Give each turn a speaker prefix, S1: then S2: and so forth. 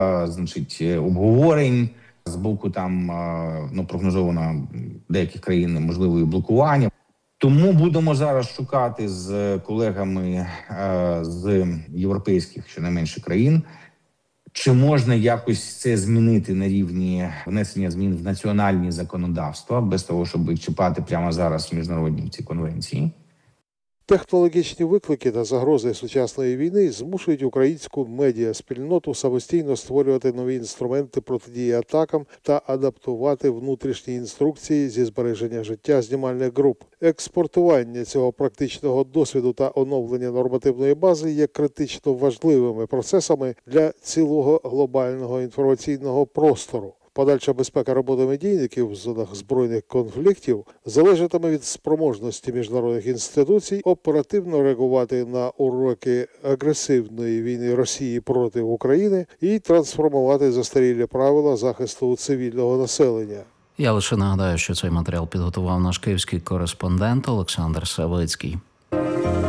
S1: значить, обговорень з боку прогнозовано деяких країн можливо і блокування. Тому будемо зараз шукати з колегами з європейських, щонайменше, країн, чи можна якось це змінити на рівні внесення змін в національні законодавства, без того, щоб чіпати прямо зараз міжнародні ці конвенції.
S2: Технологічні виклики та загрози сучасної війни змушують українську медіаспільноту самостійно створювати нові інструменти протидії атакам та адаптувати внутрішні інструкції зі збереження життя знімальних груп. Експортування цього практичного досвіду та оновлення нормативної бази є критично важливими процесами для цілого глобального інформаційного простору. Подальша безпека роботи медійників в зонах збройних конфліктів залежатиме від спроможності міжнародних інституцій оперативно реагувати на уроки агресивної війни Росії проти України і трансформувати застарілі правила захисту цивільного населення.
S3: Я лише нагадаю, що цей матеріал підготував наш київський кореспондент Олександр Савицький.